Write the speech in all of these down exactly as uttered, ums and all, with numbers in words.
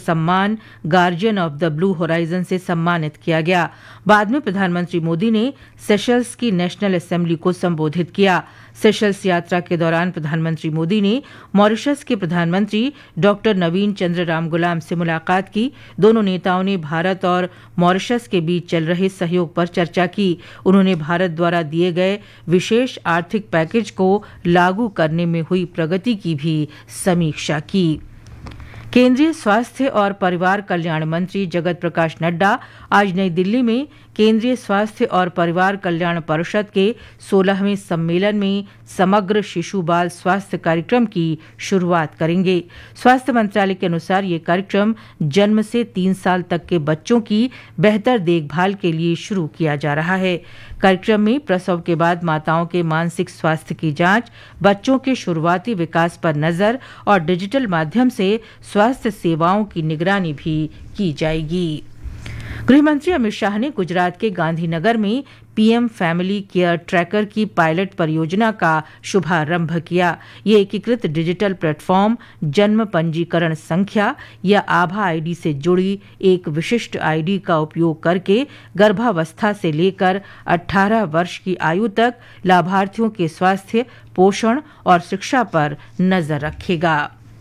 सम्मान guardian of the blue horizon से सम्मानित किया गया। बाद में प्रधानमंत्री मोदी ने सेशल्स की नेशनल असेंबली को संबोधित किया। सेशल्स यात्रा के दौरान प्रधानमंत्री मोदी ने मॉरिशस के प्रधानमंत्री डॉक्टर नवीन चंद्र रामगुलाम से मुलाकात की। दोनों नेताओं ने भारत और मॉरिशस के बीच चल रहे सहयोग पर चर्चा की। उन्होंने भारत द्वारा दिए गए विशेष आर्थिक पैकेज को लागू करने में हुई प्रगति की भी समीक्षा की। केंद्रीय स्वास्थ्य और परिवार कल्याण मंत्री जगत प्रकाश नड्डा आज नई दिल्ली में केंद्रीय स्वास्थ्य और परिवार कल्याण परिषद के सोलहवें सम्मेलन में समग्र शिशु बाल स्वास्थ्य कार्यक्रम की शुरुआत करेंगे। स्वास्थ्य मंत्रालय के अनुसार ये कार्यक्रम जन्म से तीन साल तक के बच्चों की बेहतर देखभाल के लिए शुरू किया जा रहा है। कार्यक्रम में प्रसव के बाद माताओं के मानसिक स्वास्थ्य की जांच, बच्चों के शुरुआती विकास पर नजर और डिजिटल माध्यम से स्वास्थ्य सेवाओं की निगरानी भी की जाएगी। गृहमंत्री अमित शाह ने गुजरात के गांधीनगर में पीएम फैमिली केयर ट्रैकर की पायलट परियोजना का शुभारंभ किया। ये एकीकृत डिजिटल प्लेटफॉर्म जन्म पंजीकरण संख्या या आभा आईडी से जुड़ी एक विशिष्ट आईडी का उपयोग करके गर्भावस्था से लेकर अठारह वर्ष की आयु तक लाभार्थियों के स्वास्थ्य, पोषण और शिक्षा पर नजर रखेगा।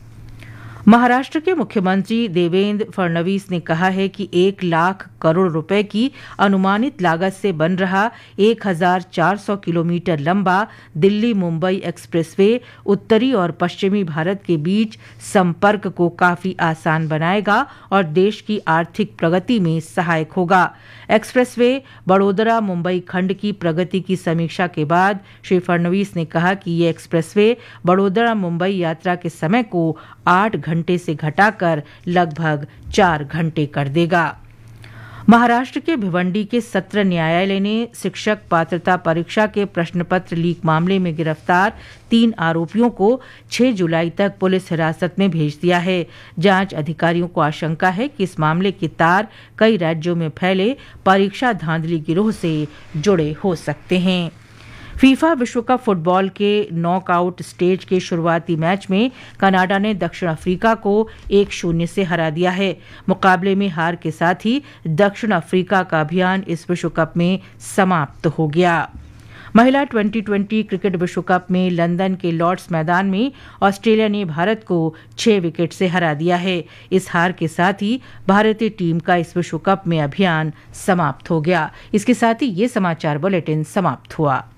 महाराष्ट्र के मुख्यमंत्री देवेंद्र फडणवीस ने कहा है कि एक लाख करोड़ रुपए की अनुमानित लागत से बन रहा एक हजार चार सौ किलोमीटर लंबा दिल्ली मुंबई एक्सप्रेसवे उत्तरी और पश्चिमी भारत के बीच संपर्क को काफी आसान बनाएगा और देश की आर्थिक प्रगति में सहायक होगा। एक्सप्रेसवे बड़ोदरा मुंबई खंड की प्रगति की समीक्षा के बाद श्री फडणवीस ने कहा कि ये एक्सप्रेसवे बड़ोदरा मुंबई यात्रा के समय को आठ घंटे से घटाकर लगभग चार घंटे कर देगा। महाराष्ट्र के भिवंडी के सत्र न्यायालय ने शिक्षक पात्रता परीक्षा के प्रश्नपत्र लीक मामले में गिरफ्तार तीन आरोपियों को छह जुलाई तक पुलिस हिरासत में भेज दिया है। जांच अधिकारियों को आशंका है कि इस मामले के तार कई राज्यों में फैले परीक्षा धांधली गिरोह से जुड़े हो सकते हैं। फीफा विश्व कप फुटबॉल के नॉकआउट स्टेज के शुरुआती मैच में कनाडा ने दक्षिण अफ्रीका को एक शून्य से हरा दिया है। मुकाबले में हार के साथ ही दक्षिण अफ्रीका का अभियान इस विश्व कप में समाप्त हो गया। महिला ट्वेंटी ट्वेंटी क्रिकेट विश्व कप में लंदन के लॉर्ड्स मैदान में ऑस्ट्रेलिया ने भारत को छह विकेट से हरा दिया है। इस हार के साथ ही भारतीय टीम का इस विश्व कप में अभियान समाप्त हो गया। इसके साथ ही ये समाचार बुलेटिन समाप्त हुआ।